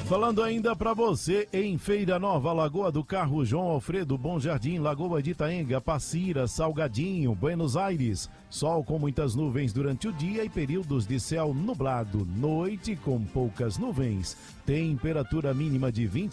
Falando ainda para você, em Feira Nova, Lagoa do Carro, João Alfredo, Bom Jardim, Lagoa de Itaenga, Passira, Salgadinho, Buenos Aires. Sol com muitas nuvens durante o dia e períodos de céu nublado. Noite com poucas nuvens. Temperatura mínima de 20